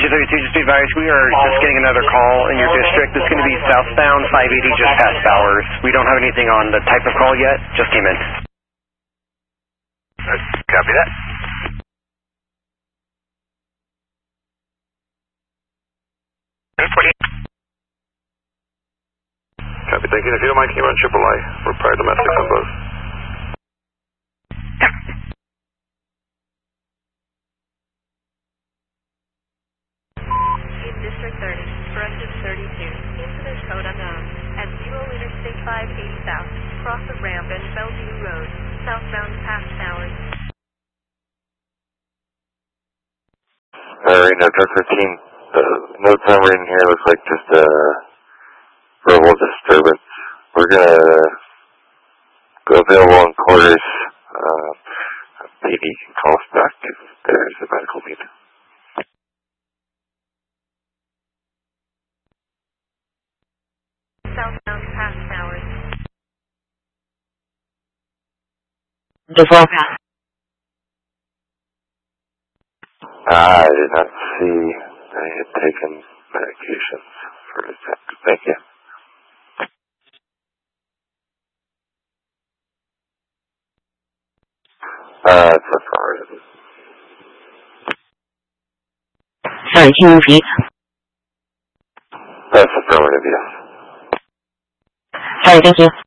232, just be advised, we are just getting another call in your district. It's going to be southbound 580 just past Bowers. We don't have anything on the type of call yet. Just came in. Copy that. Copy, thank you. If you don't mind, can you run AAA for prior domestics on both? District 30, corrective 32, incident code unknown, at 0 Interstate 580 South, cross the ramp and Bellevue Road, southbound past Towers. Reno, Drug 13. Notes I'm reading here looks like just a verbal disturbance. We're gonna go available in quarters. PD can call us back if there's a medical need. Southbound past Towers. Default. I did not see I had taken medications for his attack. Thank you. It's affirmative. Sorry, can you repeat? That's affirmative, yes. Sorry, thank you.